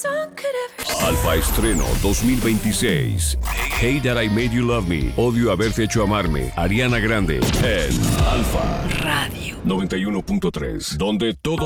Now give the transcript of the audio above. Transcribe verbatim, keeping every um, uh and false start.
Alfa Estreno dos mil veintiséis. Hey That I Made You Love Me. Odio haberte hecho amarme. Ariana Grande. En Alfa Radio noventa y uno punto tres. Donde todo